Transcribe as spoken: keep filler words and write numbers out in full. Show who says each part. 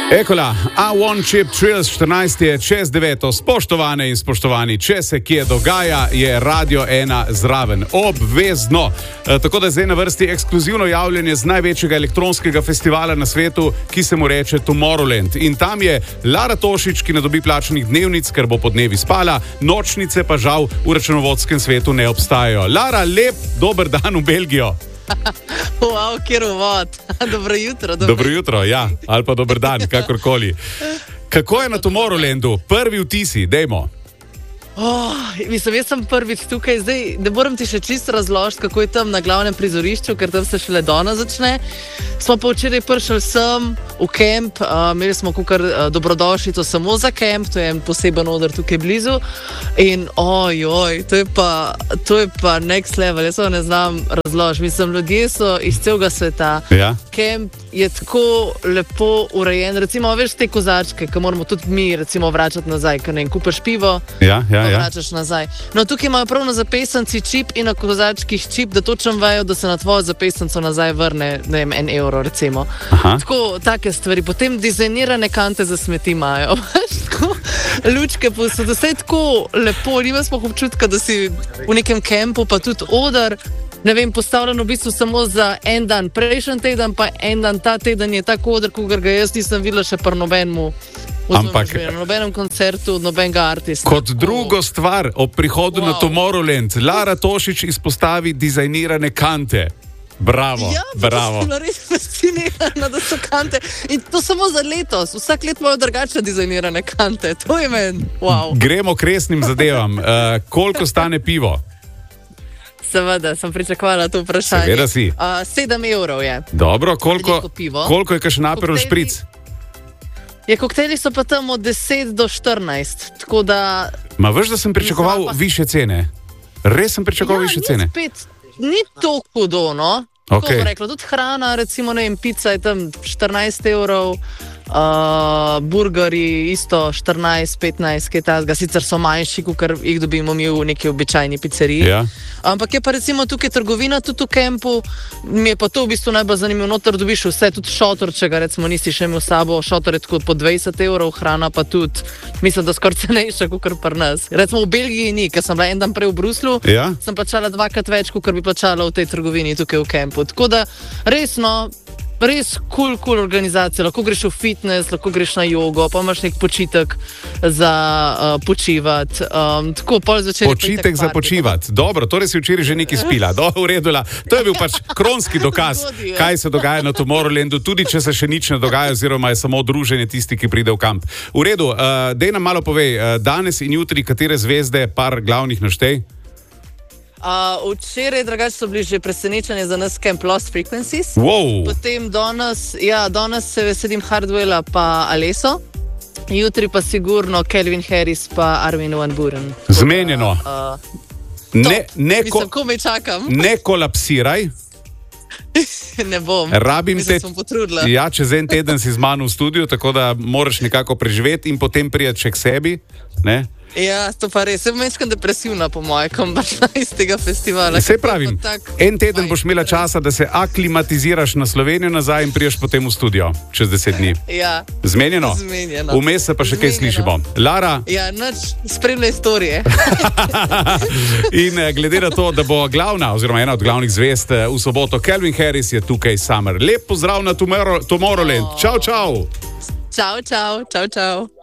Speaker 1: Ekola, A one Chip Trills štirinajst je čez deveto. Spoštovane in spoštovani, če se kje dogaja, je Radio ena zraven. Obvezno. E, tako da zdaj na vrsti ekskluzivno javljanje z največjega elektronskega festivala na svetu, ki se mu reče Tomorrowland. In tam je Lara Tošič, ki ne dobi plačanih dnevnic, ker bo po dnevi spala, nočnice pa žal v računovodskem svetu ne obstajajo. Lara, lep dober dan v Belgijo.
Speaker 2: Wow, kjer uvod. Dobro jutro.
Speaker 1: Dobro, dobro jutro, ja. Ali pa dober dan, kakorkoli. Kako je na Tomorrowlandu? Prvi vtisi, dejmo.
Speaker 2: Oh, mislim, jaz sem prvič tukaj, zdaj ne moram ti še čisto razložiti, kako je tam na glavnem prizorišču, ker tam se šele danes začne. Smo pa včeraj prišli sem v kemp, uh, imeli smo kukar uh, dobrodošlico samo za kemp, to je en poseben oder tukaj blizu. In ojoj, to je pa, to je pa next level, jaz to ne znam razložiti. Mislim, ljudje so iz celega sveta.
Speaker 1: Ja.
Speaker 2: Kemp je tako lepo urejen, recimo veš te kozačke, ki moramo tudi mi recimo vračati nazaj, ker ne vem, kupaš pivo.
Speaker 1: Ja, ja.
Speaker 2: Ja. Vračaš nazaj. No, tukaj imajo prav na zapestnici čip in na kozačkih čip, da točno vejo, da se na tvojo zapestnico nazaj vrne, ne vem, en evro recimo.
Speaker 1: Aha.
Speaker 2: Tako, take stvari. Potem dizajnirane kante za smeti imajo. Tako, lučke posod, vse je tako lepo. Nima smo občutka, da si v nekem kempu, pa tudi oder, ne vem, postavljen v bistvu samo za en dan. Prejšnji teden, pa en dan ta teden je tako oder, kot ga jaz nisem videla še pri nobenemu.
Speaker 1: Ampak
Speaker 2: na nobenem koncertu, nobenega artista.
Speaker 1: Kot drugo stvar ob prihodu wow. na Tomorrowland, Lara Tošič izpostavi dizajnirane kante. Bravo,
Speaker 2: ja,
Speaker 1: bravo.
Speaker 2: Ja, sem bila res fascinirana, da so kante. In to samo za letos. Vsak let imajo drugačne dizajnirane kante. To je meni, wow.
Speaker 1: Gremo k resnim zadevam. Uh, koliko stane pivo?
Speaker 2: Seveda, sem pričakovala to vprašanje.
Speaker 1: Seveda si.
Speaker 2: Uh, sedem evrov je.
Speaker 1: Dobro, koliko, koliko je kakšen Aperol špric?
Speaker 2: Je, koktejli so pa tam od deset do štirinajst, tako da...
Speaker 1: Ma veš, da sem pričakoval pa... više cene? Res sem pričakoval
Speaker 2: ja,
Speaker 1: više cene?
Speaker 2: Spet, ni to hudo, no?
Speaker 1: Okay.
Speaker 2: Tako rekla, tudi hrana, recimo, ne vem, pizza je tam štirinajst evrov, uh, burgeri isto štirinajst, petnajst, kaj tazga, sicer so manjši, ker jih dobimo mi v neki običajni pizzeriji.
Speaker 1: Ja.
Speaker 2: Ampak je pa recimo tukaj trgovina, tudi v kempu, mi je pa to v bistvu najbolj zanimivo, noter dobiš vse, tudi šotor, če ga recimo nisi še imel s sabo, šotor je tako po dvajset evrov, hrana pa tudi, mislim, da skoraj cenejša, kot pri nas. Recimo v Belgiji ni, ker sem bila en dan prej v Bruslu,
Speaker 1: ja.
Speaker 2: sem plačala dvakrat več, kot bi plačala v tej trgovini tukaj v kempu. Tako da resno, res kul, cool, kul cool organizacija, lahko greš v fitness, lahko greš na jogo, pa imaš nek počitek za uh, počivati. Um, tako, pol zvečer.
Speaker 1: Počitek za počivati. Dobro, torej si včeraj že nekaj spila. Do, uredila. To je bil pač kronski dokaz, kaj se dogaja na Tomorrowlandu, tudi če se še nič ne dogaja, oziroma je samo druženje tisti, ki pride v kamp. V redu, uh, dej nam malo povej, uh, danes in jutri, katere zvezde, par glavnih naštej?
Speaker 2: Uh, včeraj, drugače, so bili že presenečeni za nas Camp Lost Frequencies.
Speaker 1: Wow.
Speaker 2: Potem danes, ja, danes se veselim Hardwella pa Alesso. Jutri pa sigurno Calvin Harris pa Armin van Buuren.
Speaker 1: Zmenjeno.
Speaker 2: Uh,
Speaker 1: ne, ne, ko,
Speaker 2: Mislim, komaj čakam.
Speaker 1: ne kolapsiraj.
Speaker 2: Ne bom.
Speaker 1: Rabim
Speaker 2: Mislim,
Speaker 1: te.
Speaker 2: sem potrudila.
Speaker 1: Ja, čez en teden si z mano v studiu, tako da moraš nekako preživeti in potem prijeti še k sebi. Ne?
Speaker 2: Ja, to pa res. Sem mečkam depresivna, po moje, ko baš iz tega festivala.
Speaker 1: Sej pravim, en teden boš imela časa, da se aklimatiziraš na Slovenijo nazaj in priješ potem v studio čez deset dni.
Speaker 2: Ja.
Speaker 1: Zmenjeno?
Speaker 2: Zmenjeno.
Speaker 1: Vmes se pa še kaj slišimo. Lara?
Speaker 2: Ja, nič, spremlja istorije.
Speaker 1: In glede na to, da bo glavna, oziroma ena od glavnih zvezd v soboto, Calvin Harris je tukaj Summer. Lep pozdrav na Tomorrowland. Čau, čau.
Speaker 2: Čau, čau, čau, čau.